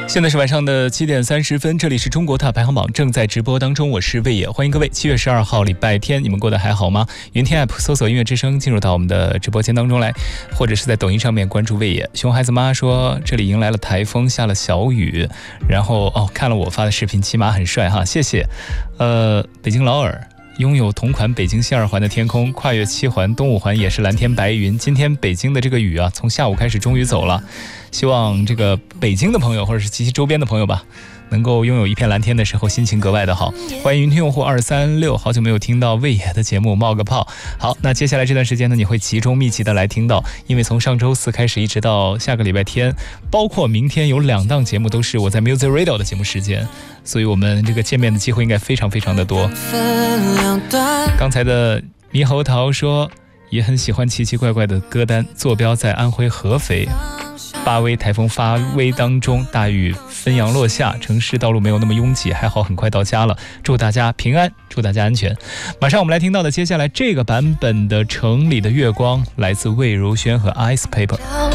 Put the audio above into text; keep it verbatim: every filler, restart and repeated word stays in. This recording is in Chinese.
现在是晚上的七点三十分，这里是中国大排行榜正在直播当中，我是魏野，欢迎各位。七月十二号礼拜天，你们过得还好吗？云天 app 搜索音乐之声进入到我们的直播间当中来，或者是在抖音上面关注魏野。熊孩子妈说这里迎来了台风，下了小雨，然后哦看了我发的视频，骑马很帅哈，谢谢。呃，北京劳尔。拥有同款北京西二环的天空，跨越七环东五环也是蓝天白云。今天北京的这个雨啊，从下午开始终于走了，希望这个北京的朋友或者是其周边的朋友吧，能够拥有一片蓝天的时候心情格外的好。欢迎云听用户二三六，好久没有听到魏野的节目，冒个泡。好，那接下来这段时间呢，你会集中密集的来听到，因为从上周四开始一直到下个礼拜天，包括明天有两档节目都是我在 Music Radio 的节目时间，所以我们这个见面的机会应该非常非常的多。刚才的猕猴桃说也很喜欢奇奇怪怪的歌单，坐标在安徽合肥。八威台风发威当中，大雨纷扬落下，城市道路没有那么拥挤，还好很快到家了，祝大家平安，祝大家安全。马上我们来听到的接下来这个版本的城里的月光，来自魏如萱和 Ice Paper。